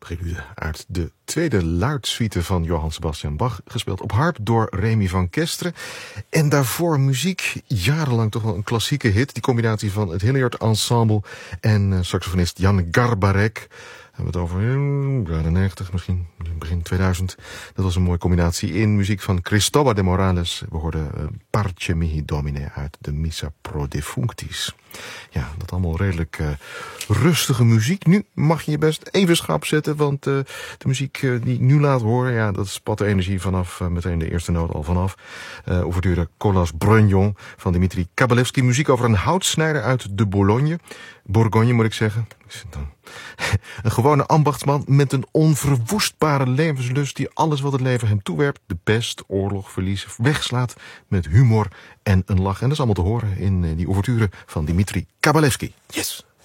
Prelude uit de tweede luidsuite van Johann Sebastian Bach, gespeeld op harp door Remy van Kesteren. En daarvoor muziek, jarenlang toch wel een klassieke hit. Die combinatie van het Hilliard Ensemble en saxofonist Jan Garbarek. We hebben het over jaren 90, misschien begin 2000. Dat was een mooie combinatie in muziek van Cristóbal de Morales. We hoorden Parce mihi domine uit de Missa pro defunctis. Ja, dat allemaal redelijk rustige muziek. Nu mag je je best even schrap zetten, want de muziek die ik nu laat horen, ja, dat spat de energie vanaf, meteen de eerste noot al vanaf. Ouverture Colas Brugnon van Dimitri Kabalevski. Muziek over een houtsnijder uit de Bourgogne moet ik zeggen. Een gewone ambachtsman met een onverwoestbare levenslust die alles wat het leven hem toewerpt, de pest, oorlog, verlies, wegslaat met humor en een lach. En dat is allemaal te horen in die ouverture van Dimitri Kabalevski. Yes!